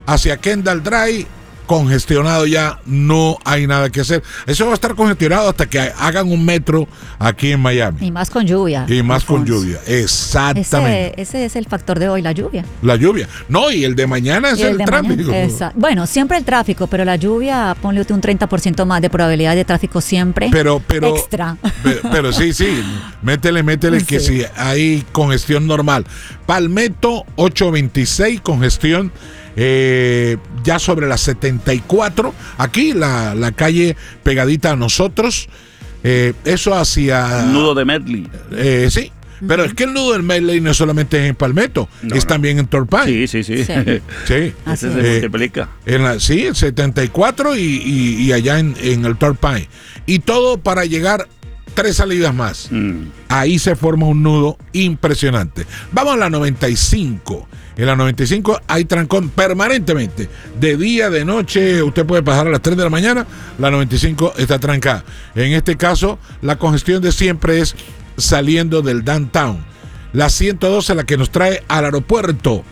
hacia Kendall Drive, congestionado ya, no hay nada que hacer. Eso va a estar congestionado hasta que hagan un metro aquí en Miami. Y más con lluvia. Y más con lluvia, exactamente. Ese es el factor de hoy, la lluvia. La lluvia. No, y el de mañana es el tráfico. Bueno, siempre el tráfico, pero la lluvia, ponle un 30% más de probabilidad de tráfico siempre. Pero extra. Pero sí, métele que sí, hay congestión normal. Palmetto 826, congestión ya sobre las 74, aquí la calle pegadita a nosotros, eso hacia nudo de Medley, sí, pero es que el nudo del Medley no solamente es en Palmetto, es también en Torpine. Sí. Ese se multiplica el 74 y allá en el Torpine, y todo para llegar 3 salidas más. Ahí se forma un nudo impresionante. Vamos a la 95. En la 95 hay trancón permanentemente. De día, de noche, usted puede pasar a las 3 de la mañana, la 95 está trancada. En este caso, la congestión de siempre es saliendo del downtown. La 112, la que nos trae al aeropuerto.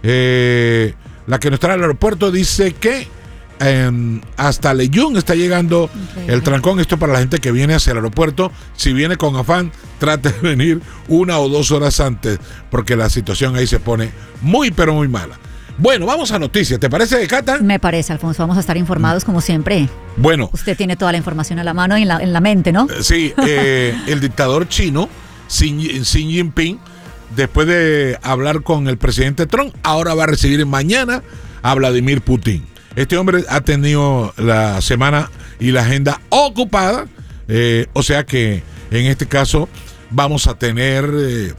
Dice que hasta Leyún está llegando el trancón. Esto para la gente que viene hacia el aeropuerto. Si viene con afán, trate de venir 1 o 2 horas antes, porque la situación ahí se pone muy pero muy mala. Bueno, vamos a noticias. ¿Te parece, Cata? Me parece, Alfonso. Vamos a estar informados como siempre. Bueno. Usted tiene toda la información a la mano y en la mente, ¿no? Sí, el dictador chino, Xi Jinping, después de hablar con el presidente Trump, ahora va a recibir mañana a Vladimir Putin. Este hombre ha tenido la semana y la agenda ocupada, o sea que en este caso vamos a tener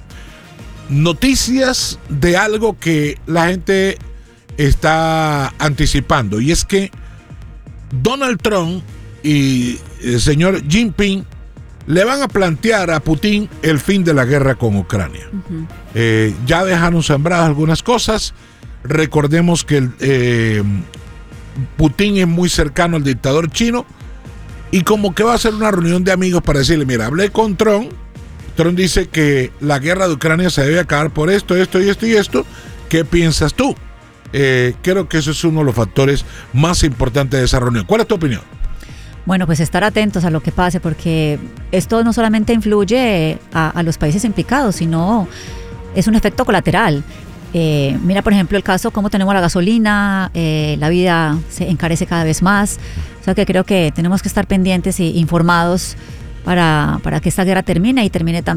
noticias de algo que la gente está anticipando, y es que Donald Trump y el señor Jinping le van a plantear a Putin el fin de la guerra con Ucrania. Ya dejaron sembradas algunas cosas. Recordemos que Putin es muy cercano al dictador chino, y como que va a hacer una reunión de amigos para decirle: mira, hablé con Trump. Trump dice que la guerra de Ucrania se debe acabar por esto. ¿Qué piensas tú? Creo que eso es uno de los factores más importantes de esa reunión. ¿Cuál es tu opinión? Bueno, pues estar atentos a lo que pase, porque esto no solamente influye a los países implicados, sino es un efecto colateral. Mira, por ejemplo, el caso, cómo tenemos la gasolina, la vida se encarece cada vez más. O sea que creo que tenemos que estar pendientes e informados para que esta guerra termine y termine también